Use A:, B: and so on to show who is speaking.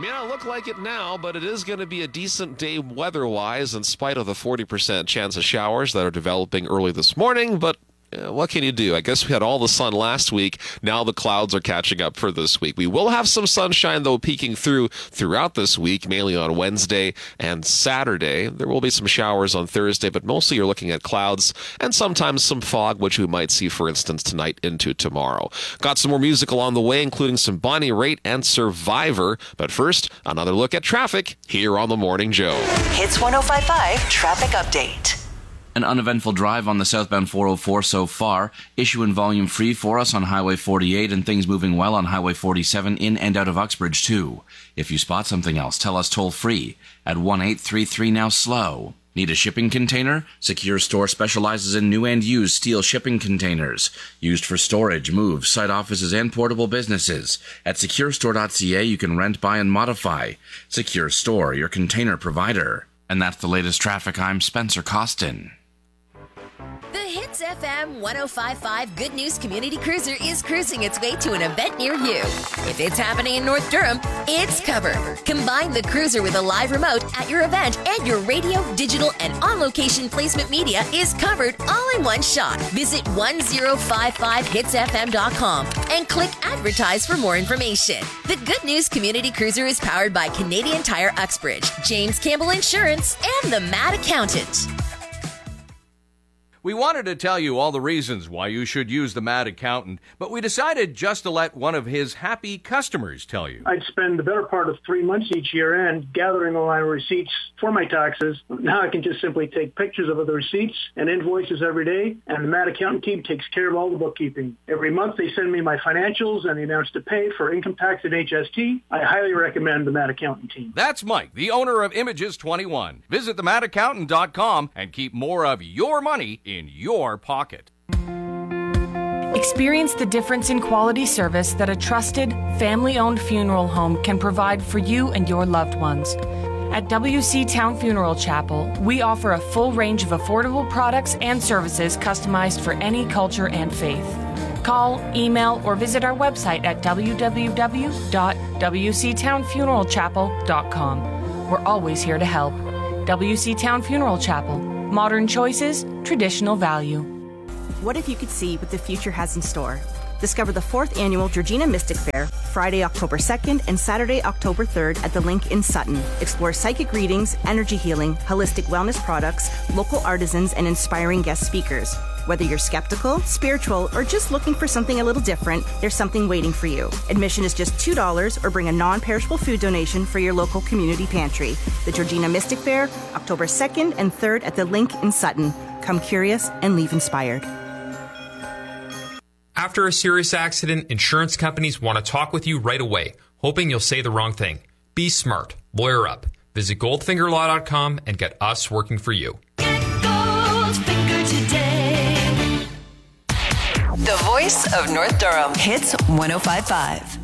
A: May not look like it now, but it is going to be a decent day weather-wise in spite of the 40% chance of showers that are developing early this morning. But what can you do? I guess we had all the sun last week. Now the clouds are catching up for this week. We will have some sunshine, though, peeking throughout this week, mainly on Wednesday and Saturday. There will be some showers on Thursday, but mostly you're looking at clouds and sometimes some fog, which we might see, for instance, tonight into tomorrow. Got some more music along the way, including some Bonnie Raitt and Survivor. But first, another look at traffic here on The Morning Joe.
B: Hits 105.5 Traffic Update.
C: An uneventful drive on the southbound 404 so far. Issue and volume free for us on Highway 48 and things moving well on Highway 47 in and out of Uxbridge too. If you spot something else, tell us toll free at 1-833-NOW-SLOW. Need a shipping container? Secure Store specializes in new and used steel shipping containers, used for storage, moves, site offices, and portable businesses. At securestore.ca, you can rent, buy, and modify. Secure Store, your container provider. And that's the latest traffic. I'm Spencer Costin.
D: The Hits FM 105.5 Good News Community Cruiser is cruising its way to an event near you. If it's happening in North Durham, it's covered. Combine the cruiser with a live remote at your event, and your radio, digital, and on-location placement media is covered all in one shot. Visit 1055hitsfm.com and click Advertise for more information. The Good News Community Cruiser is powered by Canadian Tire Uxbridge, James Campbell Insurance, and the Mad Accountant.
E: We wanted to tell you all the reasons why you should use the Mad Accountant, but we decided just to let one of his happy customers tell you.
F: I'd spend the better part of 3 months each year end gathering a line of receipts for my taxes. Now I can just simply take pictures of the receipts and invoices every day, and the Mad Accountant team takes care of all the bookkeeping. Every month they send me my financials and the amounts to pay for income tax and HST. I highly recommend the Mad Accountant team.
E: That's Mike, the owner of Images 21. Visit themadaccountant.com and keep more of your money in your pocket.
G: Experience the difference in quality service that a trusted, family-owned funeral home can provide for you and your loved ones. At WC Town Funeral Chapel, we offer a full range of affordable products and services customized for any culture and faith. Call, email, or visit our website at www.wctownfuneralchapel.com. We're always here to help. WC Town Funeral Chapel. Modern choices, traditional value.
H: What if you could see what the future has in store? Discover the 4th annual Georgina Mystic Fair, Friday, October 2nd and Saturday, October 3rd at the Link in Sutton. Explore psychic readings, energy healing, holistic wellness products, local artisans, and inspiring guest speakers. Whether you're skeptical, spiritual, or just looking for something a little different, there's something waiting for you. Admission is just $2 or bring a non-perishable food donation for your local community pantry. The Georgina Mystic Fair, October 2nd and 3rd at the Link in Sutton. Come curious and leave inspired.
I: After a serious accident, insurance companies want to talk with you right away, hoping you'll say the wrong thing. Be smart. Lawyer up. Visit goldfingerlaw.com and get us working for you.
B: Get Goldfinger today. The voice of North Durham. Hits 105.5.